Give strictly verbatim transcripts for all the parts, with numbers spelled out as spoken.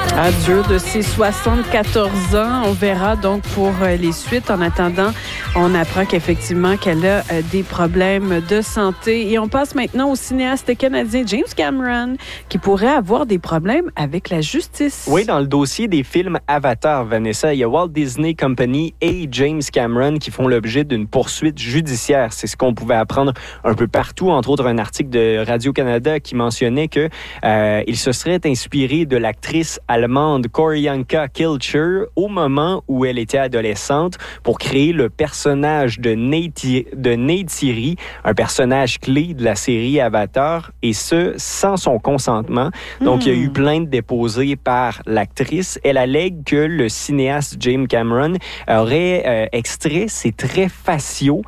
Adieu de ses soixante-quatorze ans. On verra donc pour les suites. En attendant, on apprend qu'effectivement qu'elle a des problèmes de santé. Et on passe maintenant au cinéaste canadien James Cameron, qui pourrait avoir des problèmes avec la justice. Oui, dans le dossier des films Avatar, Vanessa, il y a Walt Disney Company et James Cameron qui font l'objet d'une poursuite judiciaire. C'est ce qu'on pouvait apprendre un peu partout, entre autres un article de Radio-Canada qui mentionnait que euh, il se serait inspiré de l'actrice allemande Koryanka Kilcher au moment où elle était adolescente pour créer le personnage de Neytiri, de Neytiri, un personnage clé de la série Avatar, et ce, sans son consentement. Donc, mmh. il y a eu plainte déposée par l'actrice. Elle allègue que le cinéaste James Cameron aurait euh, extrait ses traits faciaux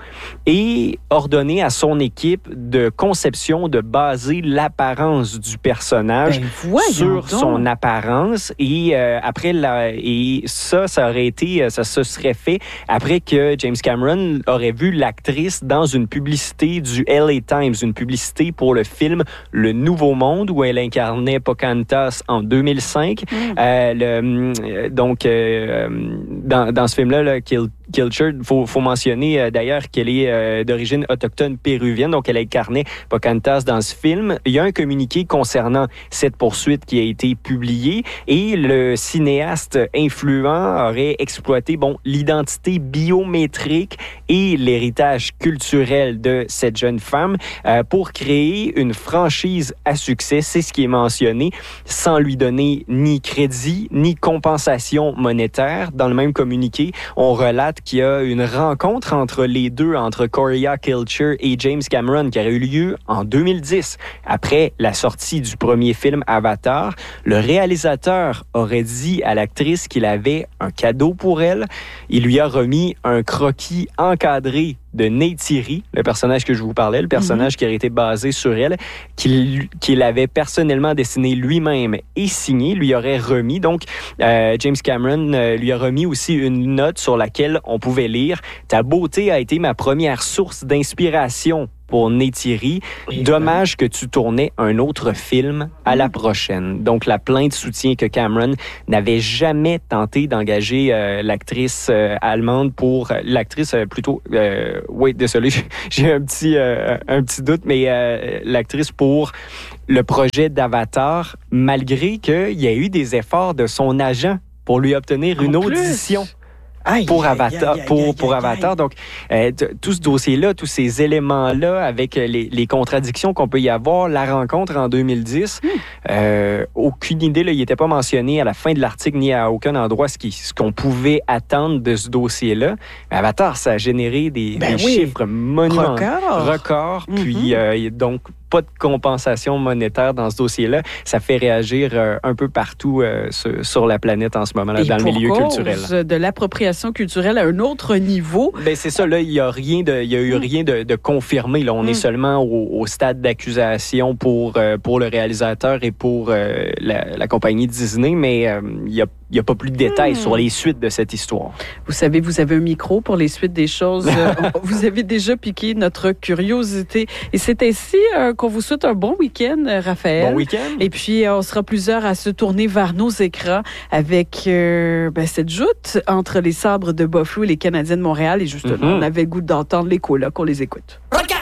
et ordonné à son équipe de conception de baser l'apparence du personnage ben, sur donc. son apparence. Et euh, après la, et ça, ça aurait été, ça se serait fait après que James Cameron aurait vu l'actrice dans une publicité du L A Times, une publicité pour le film Le Nouveau Monde où elle incarnait Pocahontas en deux mille cinq. Mm. Euh, le, donc, euh, dans, dans ce film-là, là, Kill Kilcher, il faut, faut mentionner euh, d'ailleurs qu'elle est euh, d'origine autochtone péruvienne, donc elle incarnait Pocahontas dans ce film. Il y a un communiqué concernant cette poursuite qui a été publié et le cinéaste influent aurait exploité bon, l'identité biométrique et l'héritage culturel de cette jeune femme euh, pour créer une franchise à succès. C'est ce qui est mentionné, sans lui donner ni crédit ni compensation monétaire. Dans le même communiqué, on relate qu'il y a une rencontre entre les deux, entre Koryanka Kilcher et James Cameron, qui aurait eu lieu en deux mille dix. Après la sortie du premier film Avatar, le réalisateur aurait dit à l'actrice qu'il avait un cadeau pour elle. Il lui a remis un croquis encadré de Neytiri, le personnage que je vous parlais, le personnage mm-hmm. qui aurait été basé sur elle, qu'il, qu'il avait personnellement dessiné lui-même et signé, lui aurait remis. Donc, euh, James Cameron euh, lui a remis aussi une note sur laquelle on pouvait lire « Ta beauté a été ma première source d'inspiration pour Neytiri. Dommage que tu tournais un autre film à la prochaine. » Donc, la plainte soutient que Cameron n'avait jamais tenté d'engager euh, l'actrice euh, allemande pour... Euh, l'actrice euh, plutôt... Euh, oui, désolé, j'ai un petit, euh, un petit doute, mais euh, l'actrice pour le projet d'Avatar, malgré qu'il y a eu des efforts de son agent pour lui obtenir en une plus. audition. Aïe, pour Avatar, aïe, aïe, pour, aïe, pour aïe, Avatar. Aïe. Donc, euh, t- tout ce dossier-là, tous ces éléments-là, avec les, les contradictions qu'on peut y avoir, la rencontre en deux mille dix, mm. euh, aucune idée, là, il n'était pas mentionné à la fin de l'article ni à aucun endroit ce, qui, ce qu'on pouvait attendre de ce dossier-là. Mais Avatar, ça a généré des, ben des oui. chiffres monumentaux. Record. Record. Mm-hmm. Puis, euh, donc, pas de compensation monétaire dans ce dossier-là. Ça fait réagir euh, un peu partout euh, sur, sur la planète en ce moment, là, dans le milieu culturel. De l'appropriation culturelle à un autre niveau. Ben c'est ça, là, il y a rien de, il y a eu mm. rien de, de confirmé. Là, on mm. est seulement au, au stade d'accusation pour euh, pour le réalisateur et pour euh, la, la compagnie Disney, mais euh, il y a Il n'y a pas plus de détails mmh. sur les suites de cette histoire. Vous savez, vous avez un micro pour les suites des choses. Vous avez déjà piqué notre curiosité. Et c'est ainsi euh, qu'on vous souhaite un bon week-end, Raphaël. Bon week-end. Et puis, euh, on sera plusieurs à se tourner vers nos écrans avec euh, ben, cette joute entre les Sabres de Buffalo et les Canadiens de Montréal. Et justement, mmh. on avait le goût d'entendre l'écho là, qu'on les écoute.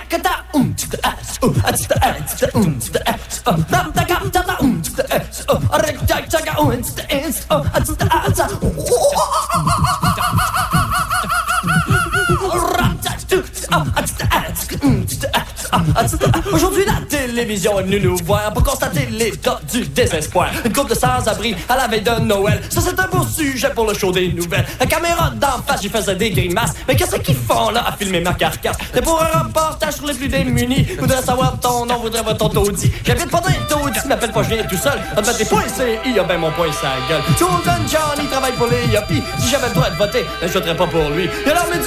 Aujourd'hui, la télévision est venue nous voir pour constater l'état du désespoir. Une couple de sans-abri à la veille de Noël. Ça, c'est un beau sujet pour le show des nouvelles. La caméra d'en face, j'y faisais des grimaces. Mais qu'est-ce qu'ils font là à filmer ma carcasse? C'est pour un reportage sur les plus démunis. Voudrais savoir ton nom, voudrais voir ton taudis. J'habite pas dans les taudis, m'appelle pas, je viens tout seul. On te met des points C I, y'a ben mon point sa gueule. Golden Johnny travaille pour les yuppies. Si j'avais le droit de voter, je voterais pas pour lui. Y'a l'armée du